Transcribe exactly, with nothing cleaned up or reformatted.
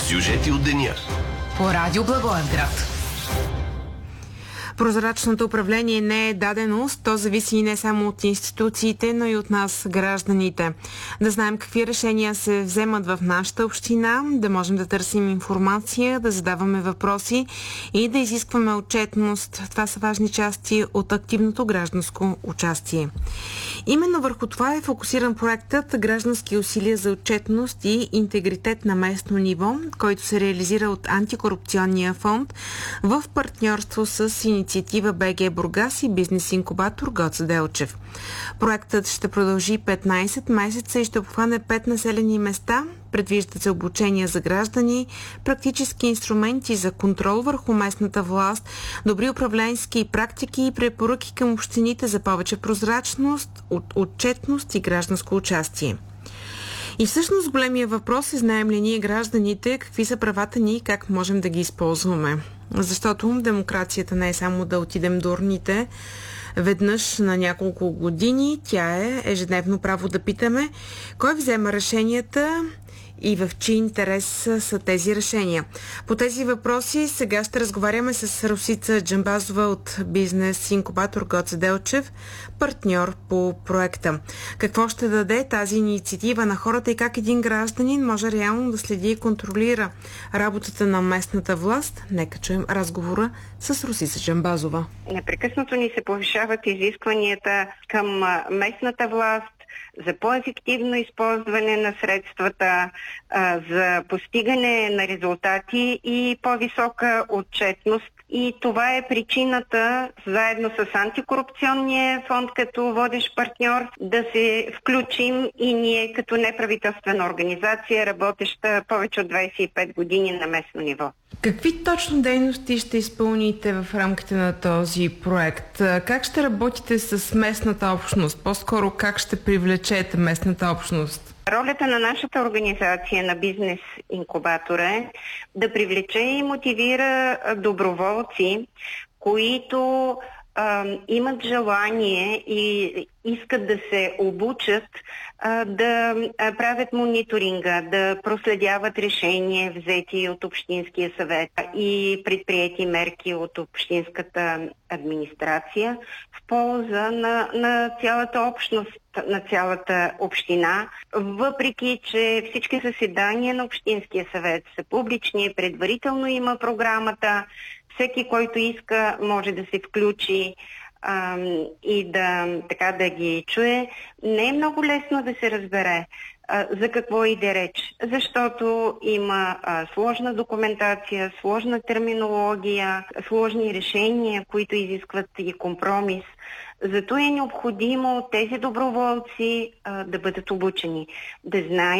Сюжети от деня. По радио Благоевград. Прозрачното управление не е даденост, то зависи не само от институциите, но и от нас, гражданите. Да знаем какви решения се вземат в нашата община, да можем да търсим информация, да задаваме въпроси и да изискваме отчетност. Това са важни части от активното гражданско участие. Именно върху това е фокусиран проектът „Граждански усилия за отчетност и интегритет на местно ниво", който се реализира от Антикорупционния фонд в партньорство с инициатива БГ Бургас и бизнес инкубатор Гоце Делчев. Проектът ще продължи петнайсет месеца и ще обхване пет населени места. Предвиждат се обучения за граждани, практически инструменти за контрол върху местната власт, добри управленски практики и препоръки към общините за повече прозрачност, отчетност и гражданско участие. И всъщност големия въпрос е: знаем ли ние, гражданите, какви са правата ни и как можем да ги използваме? Защото демокрацията не е само да отидем до урните веднъж на няколко години, тя е ежедневно право да питаме кой взема решенията и в чий интерес са тези решения. По тези въпроси сега ще разговаряме с Росица Джамбазова от бизнес инкубатор Гоце Делчев, партньор по проекта. Какво ще даде тази инициатива на хората и как един гражданин може реално да следи и контролира работата на местната власт? Нека чуем разговора с Росица Джамбазова. Непрекъснато ни се повишават изискванията към местната власт за по-ефективно използване на средствата, за постигане на резултати и по-висока отчетност. И това е причината, заедно с Антикорупционния фонд като водещ партньор, да се включим и ние като неправителствена организация, работеща повече от двайсет и пет години на местно ниво. Какви точно дейности ще изпълните в рамките на този проект? Как ще работите с местната общност? По-скоро как ще привлечете местната общност? Ролята на нашата организация, на бизнес инкубатора, е да привлече и мотивира доброволци, които а, имат желание и искат да се обучат а, да а, правят мониторинга, да проследяват решения, взети от Общинския съвет и предприети мерки от Общинската администрация в полза на, на цялата общност, на цялата община, въпреки че всички заседания на Общинския съвет са публични, предварително има програмата, всеки, който иска, може да се включи а, и да, така, да ги чуе. Не е много лесно да се разбере а, за какво иде реч, защото има а, сложна документация, сложна терминология, сложни решения, които изискват и компромис. Зато е необходимо тези доброволци а, да бъдат обучени, да знаят